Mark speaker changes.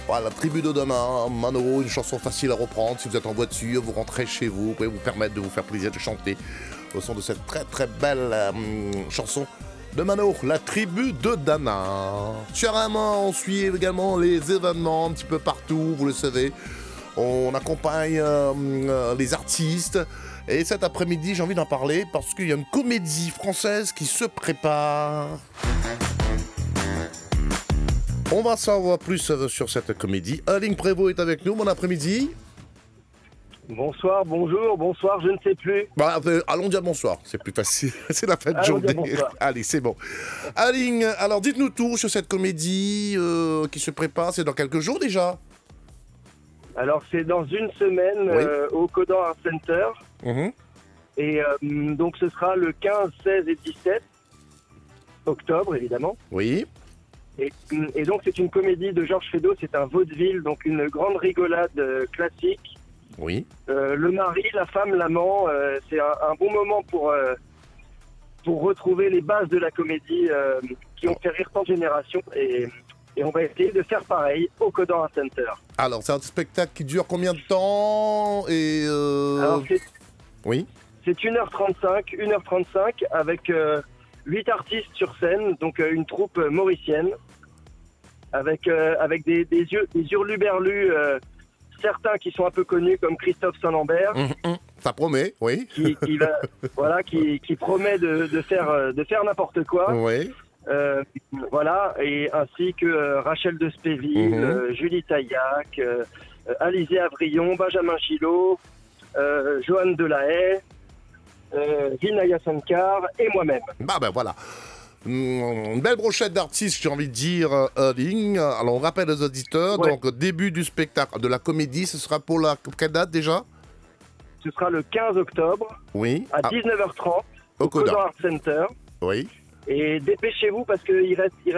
Speaker 1: Voilà, la tribu de Dana, Mano, une chanson facile à reprendre. Si vous êtes en voiture, vous rentrez chez vous, vous pouvez vous permettre de vous faire plaisir de chanter au son de cette très très belle chanson de Mano, la tribu de Dana. Chèrement, on suit également les événements un petit peu partout, vous le savez. On accompagne les artistes. Et cet après-midi, j'ai envie d'en parler parce qu'il y a une comédie française qui se prépare. On va savoir plus sur cette comédie. Aline Prévost est avec nous, bon après-midi.
Speaker 2: Bonsoir, bonjour, bonsoir, je ne sais plus.
Speaker 1: Allons dire bonsoir, c'est plus facile. C'est la fin de journée. Allez, c'est bon. Aline, alors dites-nous tout sur cette comédie qui se prépare. C'est dans quelques jours déjà?
Speaker 2: Alors, c'est dans une semaine au Codan Art Center.
Speaker 1: Mmh.
Speaker 2: Et donc, ce sera le 15, 16 et 17 octobre, évidemment.
Speaker 1: Oui.
Speaker 2: Et donc, c'est une comédie de Georges Feydeau. C'est un vaudeville, donc une grande rigolade classique.
Speaker 1: Oui.
Speaker 2: Le mari, la femme, l'amant, c'est un bon moment pour retrouver les bases de la comédie qui ont fait rire tant de générations. Et on va essayer de faire pareil au Codan Art Center.
Speaker 1: Alors, c'est un spectacle qui dure combien de temps
Speaker 2: Alors,
Speaker 1: oui.
Speaker 2: C'est 1h35 avec 8 artistes sur scène, donc une troupe mauricienne, avec des hurluberlus, certains qui sont un peu connus comme Christophe Saint-Lambert.
Speaker 1: Ça promet, oui.
Speaker 2: Qui promet de faire n'importe quoi.
Speaker 1: Oui.
Speaker 2: Voilà, et ainsi que Rachel de Spéville, Julie Taillac, Alizé Avrillon, Benjamin Gillot, Joanne Delahaye, Vinaya Sankar et moi-même.
Speaker 1: Voilà. Une belle brochette d'artistes, j'ai envie de dire, Aline. Alors, on rappelle aux auditeurs, donc début du spectacle de la comédie, ce sera pour quelle date déjà?
Speaker 2: Ce sera le 15 octobre, à 19h30, au Codan Art Center.
Speaker 1: Oui.
Speaker 2: Et dépêchez-vous parce qu'il reste